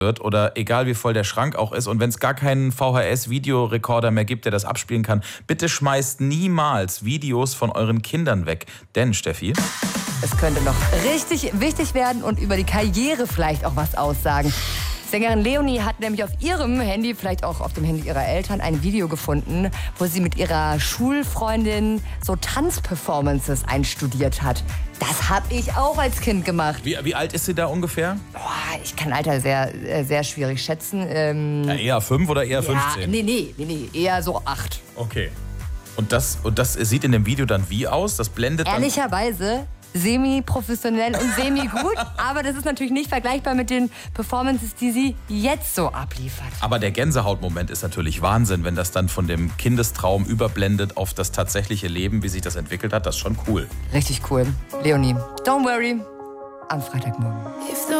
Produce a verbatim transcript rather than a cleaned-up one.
wird oder egal wie voll der Schrank auch ist und wenn es gar keinen V H S-Videorekorder mehr gibt, der das abspielen kann, bitte schmeißt niemals Videos von euren Kindern weg. Denn, Steffi? Es könnte noch richtig wichtig werden und über die Karriere vielleicht auch was aussagen. Sängerin Leonie hat nämlich auf ihrem Handy, vielleicht auch auf dem Handy ihrer Eltern, ein Video gefunden, wo sie mit ihrer Schulfreundin so Tanzperformances einstudiert hat. Das habe ich auch als Kind gemacht. Wie, wie alt ist sie da ungefähr? Boah, ich kann Alter sehr, sehr schwierig schätzen. Ähm, ja, eher fünf oder eher ja, fünfzehn? Nee, nee, nee, nee, eher so acht. Okay. Und das, und das sieht in dem Video dann wie aus? Das blendet dann... Ehrlicherweise semi-professionell und semi-gut, aber das ist natürlich nicht vergleichbar mit den Performances, die sie jetzt so abliefert. Aber der Gänsehautmoment ist natürlich Wahnsinn, wenn das dann von dem Kindestraum überblendet auf das tatsächliche Leben, wie sich das entwickelt hat. Das ist schon cool. Richtig cool. Leonie, don't worry, am Freitagmorgen.